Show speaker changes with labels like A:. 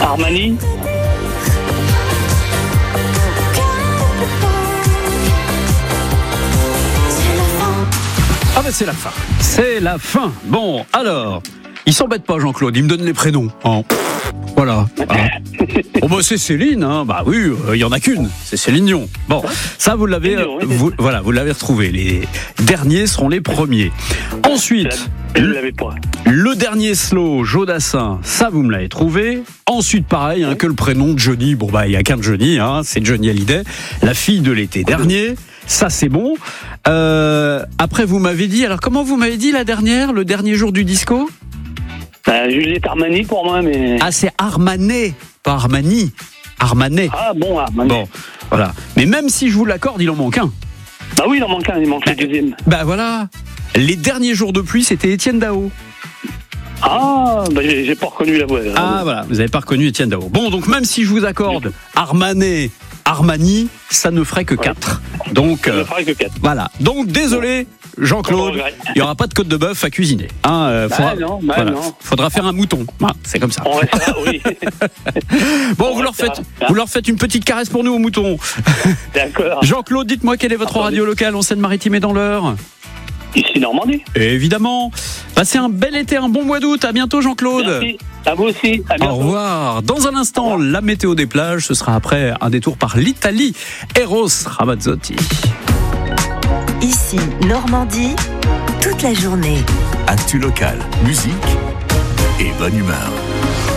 A: Armani.
B: Ah ben c'est la fin. C'est la fin. Bon, alors, il s'embête pas Jean-Claude, il me donne les prénoms. Oh, voilà. Oh bah c'est Céline, hein. Bah oui, il y en a qu'une, c'est Céline Dion. Bon, ça vous l'avez, vous l'avez retrouvé. Les derniers seront les premiers. Ensuite,
A: Je ne l'avais pas.
B: le dernier slow, Jodassin, ça vous me l'avez trouvé. Ensuite, pareil, hein, que le prénom de Johnny. Bon bah il y a qu'un Johnny, hein, c'est Johnny Hallyday, la fille de l'été dernier. Ça c'est bon. Après vous m'avez dit, alors comment vous m'avez dit la dernière, le dernier jour du disco?
A: Juliette Armani pour moi, mais...
B: Ah c'est Armanet, pas Armani. Armanet.
A: Ah bon, Armani.
B: Bon, voilà. Mais même si je vous l'accorde, il en manque un.
A: Bah oui, il en manque un, il manque le deuxième.
B: Bah voilà. Les derniers jours de pluie, c'était Étienne Dao.
A: Ah, bah j'ai pas reconnu la voix.
B: Ah voilà, vous n'avez pas reconnu Étienne Dao. Bon, donc même si je vous accorde Armanet, Armani, ça ne ferait que 4. Donc,
A: Ça ne ferait que 4.
B: voilà. Donc désolé, Jean-Claude, il n'y aura pas de côte de bœuf à cuisiner. Hein,
A: Non.
B: faudra faire un mouton. Ah, c'est comme ça.
A: On restera, oui.
B: Bon, vous leur faites une petite caresse pour nous au mouton.
A: D'accord.
B: Jean-Claude, dites-moi quelle est votre radio locale en Seine-Maritime et dans l'Eure?
A: Ici, Normandie.
B: Évidemment. Passez un bel été, un bon mois d'août. À bientôt, Jean-Claude.
A: Merci. À vous aussi. À bientôt.
B: Au revoir. Dans un instant, la météo des plages. Ce sera après un détour par l'Italie. Eros Ramazzotti.
C: Ici, Normandie, toute la journée.
D: Actu local, musique et bonne humeur.